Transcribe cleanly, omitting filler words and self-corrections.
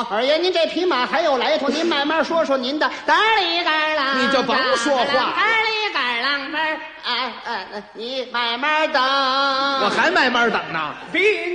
二爷，您这匹马还有来头，您慢慢说说您的。嘎里嘎啷， 你就甭说话。 嘎里嘎啷门，你慢慢等。 我还慢慢等呢。